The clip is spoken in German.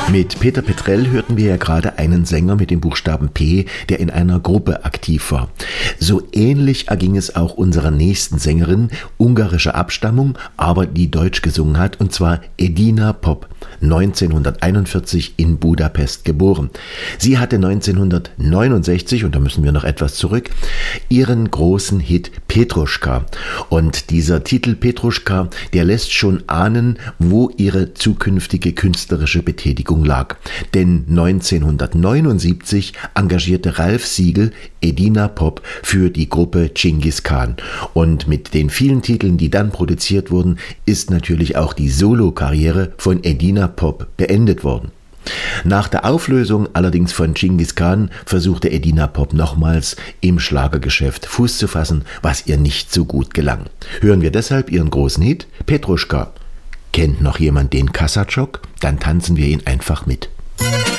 Mit Peter Petrell hörten wir ja gerade einen Sänger mit dem Buchstaben P, der in einer Gruppe aktiv war. So ähnlich erging es auch unserer nächsten Sängerin, ungarischer Abstammung, aber die Deutsch gesungen hat, und zwar Edina Pop, 1941 in Budapest geboren. Sie hatte 1969, und da müssen wir noch etwas zurück, ihren großen Hit Petruschka. Und dieser Titel Petruschka, der lässt schon ahnen, wo ihre zukünftige künstlerische Betätigung lag. Denn 1979 engagierte Ralf Siegel Edina Pop für die Gruppe Dschingis Khan. Und mit den vielen Titeln, die dann produziert wurden, ist natürlich auch die Solo-Karriere von Edina Pop beendet worden. Nach der Auflösung allerdings von Dschingis Khan versuchte Edina Pop nochmals im Schlagergeschäft Fuß zu fassen, was ihr nicht so gut gelang. Hören wir deshalb ihren großen Hit Petruschka. Kennt noch jemand den Kassatschok? Dann tanzen wir ihn einfach mit.